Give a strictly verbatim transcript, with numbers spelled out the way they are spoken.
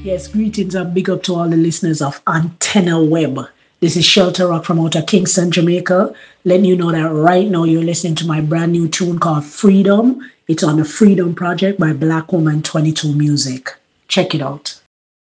Yes, greetings and big up to all the listeners of Antenna Web. This is Shelter Rock from out of Kingston, Jamaica. Letting you know that right now you're listening to my brand new tune called Freedom. It's on the Freedom Project by Black Woman twenty-two Music. Check it out.